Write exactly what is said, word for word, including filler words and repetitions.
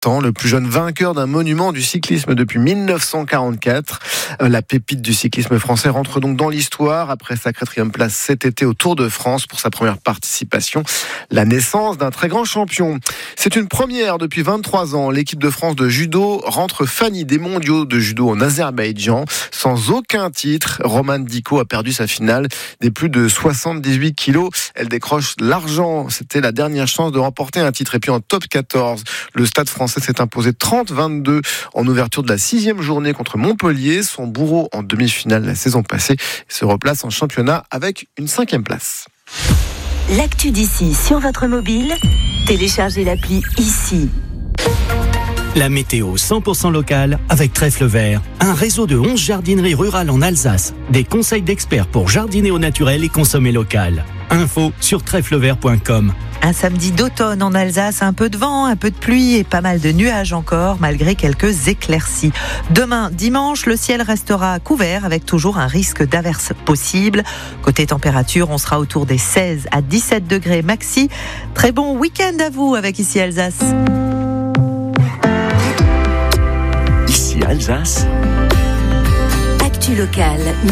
ans, le plus jeune vainqueur d'un monument du cyclisme depuis mille neuf cent quarante-quatre. La pépite du cyclisme français rentre donc dans l'histoire après sa quatrième place cet été au Tour de France pour sa première participation. La naissance d'un très grand champion. C'est une première depuis vingt-trois ans. L'équipe de France de judo rentre Fanny des mondiaux de judo en Azerbaïdjan sans aucun titre. Romane Dico a perdu sa finale des plus de soixante-dix-huit kilos. Elle décroche l'argent. C'était la dernière chance de remporter un titre. Et puis en top quatorze, le Stade français s'est imposé trente à vingt-deux en ouverture de la sixième journée contre Montpellier. Son bourreau en demi-finale la saison passée se replace en championnat avec une cinquième place. L'actu d'ici sur votre mobile, téléchargez l'appli ici. La météo cent pour cent locale avec Trèfle Vert, un réseau de onze jardineries rurales en Alsace. Des conseils d'experts pour jardiner au naturel et consommer local. Info sur trèfle vert point com. Un samedi d'automne en Alsace, un peu de vent, un peu de pluie et pas mal de nuages encore, malgré quelques éclaircies. Demain, dimanche, le ciel restera couvert avec toujours un risque d'averse possible. Côté température, on sera autour des seize à dix-sept degrés maxi. Très bon week-end à vous avec Ici Alsace. Ici Alsace. Actu locale.